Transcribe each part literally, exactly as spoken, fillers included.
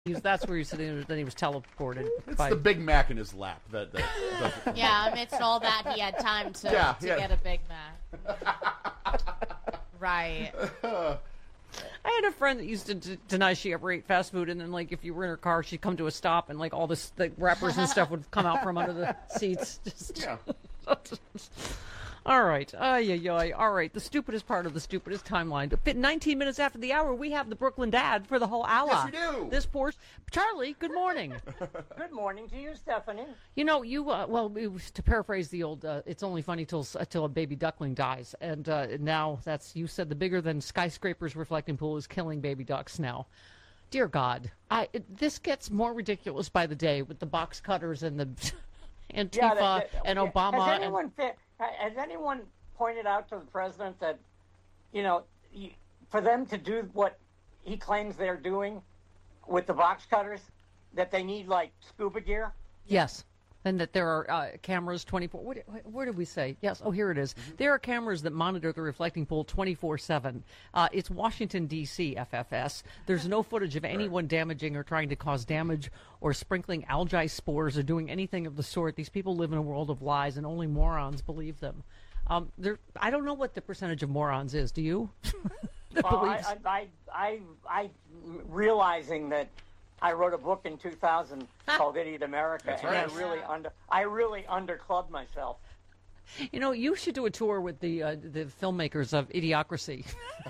He was, that's where he said then he was teleported. It's by, the Big Mac in his lap. That, that does it. Yeah, amidst all that, he had time to, Yeah, to yeah. get a Big Mac. Right. I had a friend that used to d- deny she ever ate fast food, and then, like, if you were in her car, she'd come to a stop, and, like, all this, the wrappers and stuff would come out from under the seats. Just, Yeah. All right. Ay, ay, ay. All right. The stupidest part of the stupidest timeline. Fit nineteen minutes after the hour, we have the Brooklyn Dad for the whole hour. Yes, we do. This poor... Charlie, good morning. Good morning to you, Stephanie. You know, you, uh, well, it was, to paraphrase the old, uh, it's only funny till uh, till a baby duckling dies. And uh, now that's, you said the bigger than skyscrapers reflecting pool is killing baby ducks now. Dear God, I it, this gets more ridiculous by the day with the box cutters and the Antifa Yeah, that- that- and okay. Obama. Has and, anyone, fi- has anyone pointed out to the president that, you know, you, for them to do what he claims they're doing with the box cutters, that they need, like, scuba gear? Yes. And that there are uh, cameras twenty-four. What, where did we say? Yes. Oh, here it is. Mm-hmm. There are cameras that monitor the reflecting pool twenty-four seven. Uh, it's Washington, D C, F F S. There's no footage of anyone damaging or trying to cause damage or sprinkling algae spores or doing anything of the sort. These people live in a world of lies, and only morons believe them. Um, there, I don't know what the percentage of morons is. Do you? that Well, believes- I, I, I, I, I, realizing that I wrote a book in two thousand called Idiot America, That's and right. I really under, I really underclubbed myself. You know, you should do a tour with the uh, the filmmakers of Idiocracy.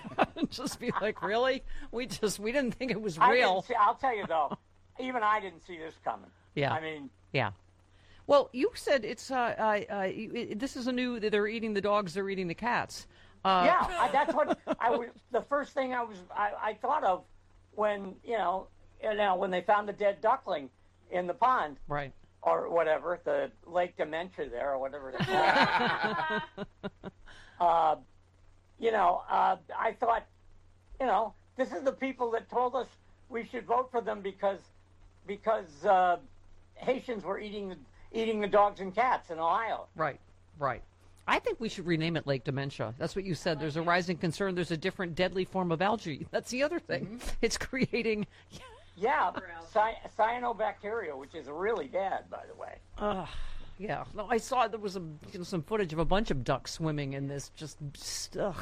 Just be like, really? We just we didn't think it was I real. didn't see, I'll tell you though, even I didn't see this coming. Yeah. I mean, Yeah. Well, you said it's uh, uh, uh it, this is a new. They're eating the dogs. They're eating the cats. Uh, yeah, I, that's what I was. The first thing I was, I, I thought of when you know, you know, when they found the dead duckling in the pond. Right. Or whatever, the Lake Dementia there, or whatever they call it. uh, you know, uh, I thought, you know, this is the people that told us we should vote for them because because uh, Haitians were eating the, eating the dogs and cats in Ohio. Right. Right. I think we should rename it Lake Dementia. That's what you said. There's a rising concern. There's a different deadly form of algae. That's the other thing. Mm-hmm. It's creating. Yeah, cy- cyanobacteria, which is really bad, by the way. Uh, yeah. No, I saw there was a, you know, some footage of a bunch of ducks swimming in this just ugh,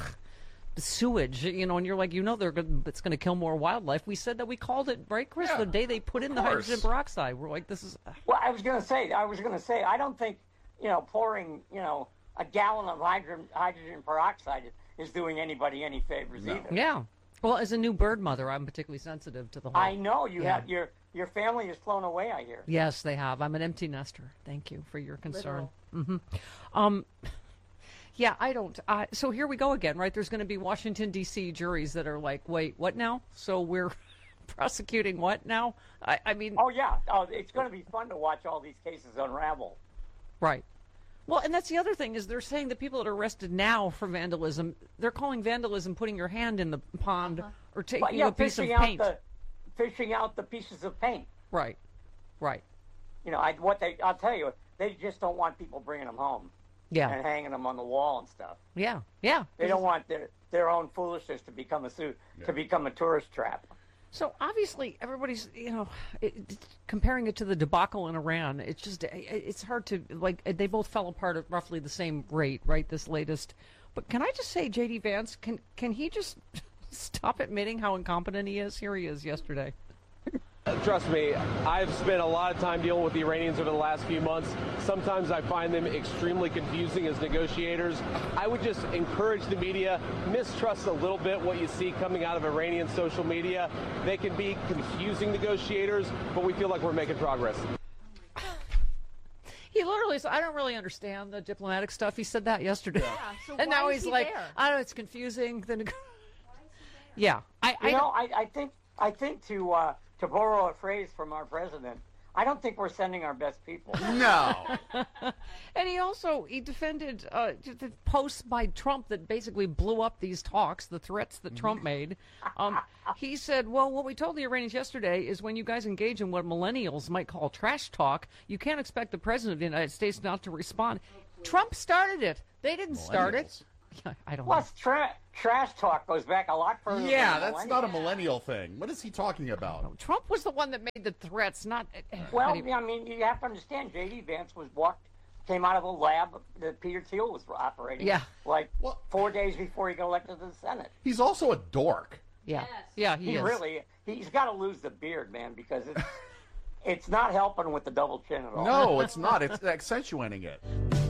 sewage, you know, and you're like, you know, they're gonna, it's going to kill more wildlife. We said that we called it, right, Chris? Yeah, the day they put in the course. hydrogen peroxide. We're like, this is. Uh, Well, I was going to say, I was going to say, I don't think, you know, pouring, you know, a gallon of hydrogen hydrogen peroxide is doing anybody any favors No. either. yeah. Well, as a new bird mother, I'm particularly sensitive to the whole. I know you Yeah. have your your family has flown away. I hear. Yes, they have. I'm an empty nester. Thank you for your concern. Mm-hmm. Um, yeah, I don't. Uh, so here we go again, right? There's going to be Washington, D C juries that are like, wait, what now? So we're prosecuting what now? I, I mean, Oh yeah, oh, it's going to be fun to watch all these cases unravel. right. Well, and that's the other thing is they're saying the people that are arrested now for vandalism, they're calling vandalism putting your hand in the pond Uh-huh. or taking But yeah, a piece of fishing out paint. the fishing out the pieces of paint. Right, right. You know, I, what they I'll tell you, they just don't want people bringing them home Yeah, and hanging them on the wall and stuff. yeah, yeah. They don't want their their own foolishness to become a su- Yeah. to become a tourist trap. So obviously everybody's, you know, it, it- comparing it to the debacle in Iran, it's just, it, it's hard to, like, they both fell apart at roughly the same rate, right, this latest. But can I just say, J D. Vance, can can he just stop admitting how incompetent he is? Here he is yesterday. Trust me, I've spent a lot of time dealing with the Iranians over the last few months. Sometimes I find them extremely confusing as negotiators. I would just encourage the media, mistrust a little bit what you see coming out of Iranian social media. They can be confusing negotiators, but we feel like we're making progress. He literally said, I don't really understand the diplomatic stuff. He said that yesterday. Yeah, so and why now is he's he like, there? I don't know, it's confusing. The neg- yeah. I, I You know, I, I think I think to uh, to borrow a phrase from our president, I don't think we're sending our best people. No. And he also he defended uh, the posts by Trump that basically blew up these talks, the threats that Trump made. Um, he said, "Well, what we told the Iranians yesterday is when you guys engage in what millennials might call trash talk, you can't expect the president of the United States not to respond." Trump started it. They didn't start it. I don't Plus, tra- trash talk goes back a lot further. Yeah, than that's millennials. not a millennial thing. What is he talking about? know. Trump was the one that made the threats, not. Well, not even- I mean, you have to understand, J D. Vance was walked, came out of a lab that Peter Thiel was operating. Yeah. Like Well- four days before he got elected to the Senate. He's also a dork. yeah, Yes. yeah, he, He is. really, he's got to lose the beard, man, because it's it's not helping with the double chin at all. No, it's not. It's accentuating it.